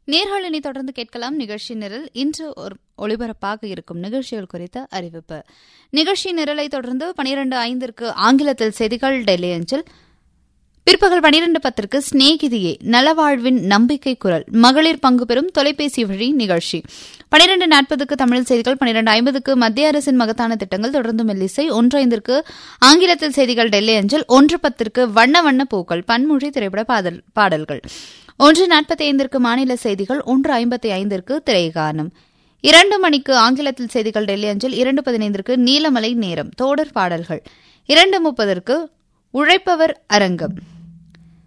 நேர்காணலை தொடர்ந்து கேட்கலாம். நிகழ்ச்சி நிரல் இன்று ஒளிபரப்பாக இருக்கும் நிகழ்ச்சிகள் குறித்த அறிவிப்பு. நிகழ்ச்சி நிரலை தொடர்ந்து 12:05 ஆங்கிலத்தில் செய்திகள் டெல்லி அஞ்சல். பிற்பகல் 12:10 ஸ்நேகிதியே நலவாழ்வின் நம்பிக்கை குரல் மகளிர் பங்கு பெறும் தொலைபேசி வழி நிகழ்ச்சி. 12:40 தமிழ் செய்திகள். 12:50 மத்திய அரசின் மகத்தான திட்டங்கள். தொடர்ந்து மெல்லிசை. 1:05 ஆங்கிலத்தில் செய்திகள் டெல்லி அஞ்சல். 1:10 வண்ண வண்ண பூக்கள் பன்மொழி திரைப்பட பாடல்கள். 1:45 மாநில செய்திகள். 1:55 திரைகானம். 2 மணிக்கு ஆங்கிலத்தில் செய்திகள் டெல்லி அஞ்சல். 2:15 நீலமலை நேரம் தொடர் பாடல்கள். 2:30 உழைப்பவர் அரங்கம்.